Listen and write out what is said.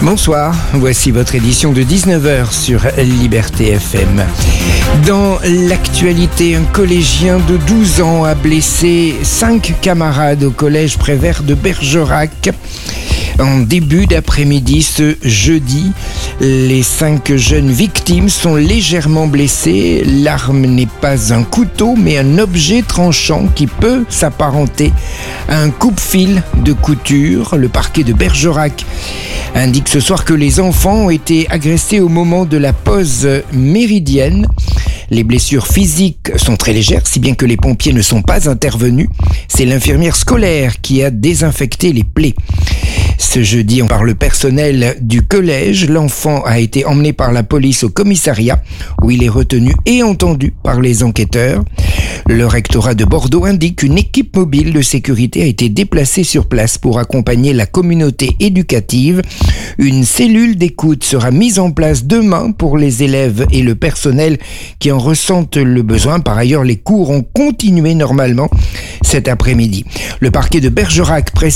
Bonsoir, voici votre édition de 19h sur Liberté FM. Dans l'actualité, un collégien de 12 ans a blessé 5 camarades au collège Prévert de Bergerac. En début d'après-midi ce jeudi, les 5 jeunes victimes sont légèrement blessées. L'arme n'est pas un couteau, mais un objet tranchant qui peut s'apparenter à un coupe-fil de couture. Le parquet de Bergerac indique ce soir que les enfants ont été agressés au moment de la pause méridienne. Les blessures physiques sont très légères, si bien que les pompiers ne sont pas intervenus. C'est l'infirmière scolaire qui a désinfecté les plaies. Ce jeudi, par le personnel du collège, l'enfant a été emmené par la police au commissariat où il est retenu et entendu par les enquêteurs. Le rectorat de Bordeaux indique qu'une équipe mobile de sécurité a été déplacée sur place pour accompagner la communauté éducative. Une cellule d'écoute sera mise en place demain pour les élèves et le personnel qui en ressentent le besoin. Par ailleurs, les cours ont continué normalement cet après-midi. Le parquet de Bergerac précise